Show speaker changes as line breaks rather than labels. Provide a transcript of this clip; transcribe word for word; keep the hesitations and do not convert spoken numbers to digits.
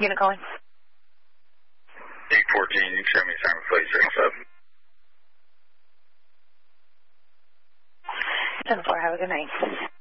Unit calling.
eight fourteen, you can show me Simon Flight zero seven.
ten four, have a good night.